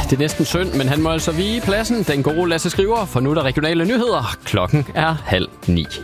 Det er næsten synd, men han må altså vige pladsen. Den gode Lasse Skriver, for nu er der regionale nyheder. Klokken er 8:30.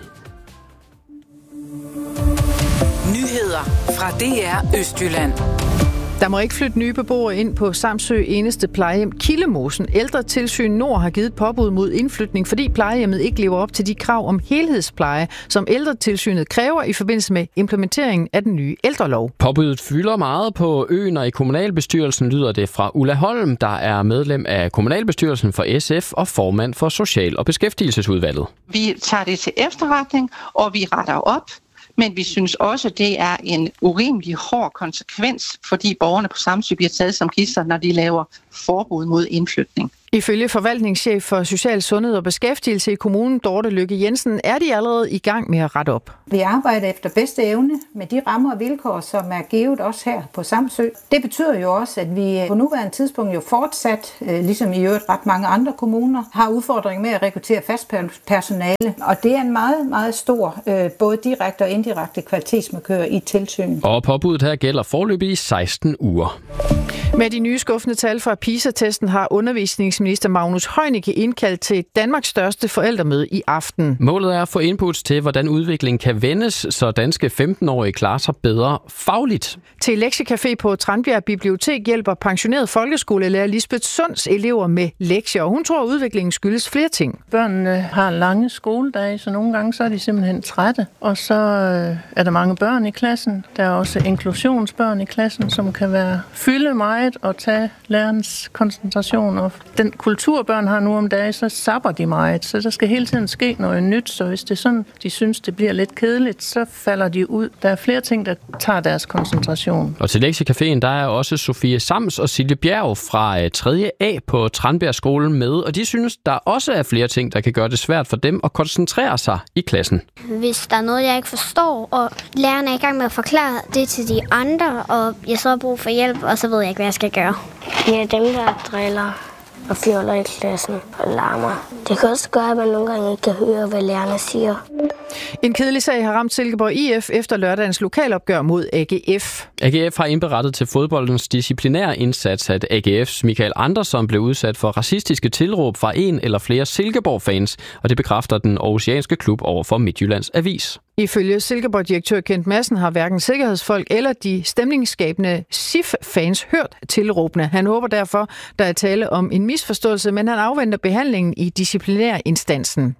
Nyheder fra DR Østjylland. Der må ikke flytte nye beboere ind på Samsø eneste plejehjem Kildemosen. Ældretilsyn Nord har givet påbud mod indflytning, fordi plejehjemmet ikke lever op til de krav om helhedspleje, som ældretilsynet kræver i forbindelse med implementeringen af den nye ældrelov. Påbuddet fylder meget på øen, og i kommunalbestyrelsen lyder det fra Ulla Holm, der er medlem af kommunalbestyrelsen for SF og formand for Social- og Beskæftigelsesudvalget. Vi tager det til efterretning, og vi retter op. Men vi synes også, det er en urimelig hård konsekvens, fordi borgerne på Samsø bliver taget som gidsler, når de laver forbud mod indflytning. Ifølge forvaltningschef for Social Sundhed og Beskæftigelse i kommunen, Dorte Lykke Jensen, er de allerede i gang med at rette op. Vi arbejder efter bedste evne med de rammer og vilkår, som er givet også her på Samsø. Det betyder jo også, at vi på nuværende tidspunkt jo fortsat, ligesom i øvrigt ret mange andre kommuner, har udfordringer med at rekruttere fast personale. Og det er en meget, meget stor, både direkte og indirekte kvalitetsmarkør i tilsynet. Og påbuddet her gælder foreløbig i 16 uger. Med de nye skuffende tal fra PISA-testen har undervisningsminister Magnus Heunicke indkaldt til Danmarks største forældremøde i aften. Målet er at få inputs til, hvordan udviklingen kan vendes, så danske 15-årige klarer sig bedre fagligt. Til lektiecafé på Tranbjerg Bibliotek hjælper pensioneret folkeskolelærer Lisbeth Sunds elever med lektier, og hun tror, at udviklingen skyldes flere ting. Børnene har lange skoledage, så nogle gange så er de simpelthen trætte. Og så er der mange børn i klassen. Der er også inklusionsbørn i klassen, som kan fylde meget og tage lærernes koncentration. Og den kultur, børn har nu om dagen, så sapper de meget. Så der skal hele tiden ske noget nyt. Så hvis det er sådan, de synes, det bliver lidt kedeligt, så falder de ud. Der er flere ting, der tager deres koncentration. Og til lektiecaféen, der er også Sofie Sams og Silje Bjerg fra 3. A på Tranbjerg Skole med. Og de synes, der også er flere ting, der kan gøre det svært for dem at koncentrere sig i klassen. Hvis der er noget, jeg ikke forstår, og læreren er i gang med at forklare det til de andre, og jeg så har brug for hjælp, og så ved jeg ikke, hvad jeg skal gøre. Ja, dem der driller og fjoller i klassen og larmer. Det kan også gøre, at man nogle gange ikke kan høre, hvad lærerne siger. En kedelig sag har ramt Silkeborg IF efter lørdagens lokalopgør mod AGF. AGF har indberettet til fodboldens disciplinære indsats, at AGF's Michael Andersson blev udsat for racistiske tilråb fra en eller flere Silkeborg-fans, og det bekræfter den aarhusianske klub over for Midtjyllands Avis. Ifølge Silkeborg-direktør Kent Madsen har hverken sikkerhedsfolk eller de stemningsskabende SIF-fans hørt tilråbene. Han håber derfor, der er tale om en misforståelse, men han afventer behandlingen i disciplinærinstansen.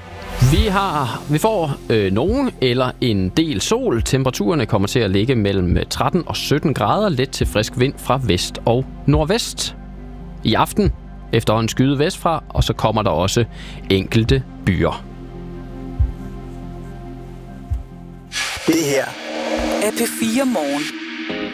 Vi får nogen eller en del sol. Temperaturerne kommer til at ligge mellem 13 og 17 grader, let til frisk vind fra vest og nordvest. I aften efterhånden skyde vestfra, og så kommer der også enkelte byer. Det her er P4 Morgen.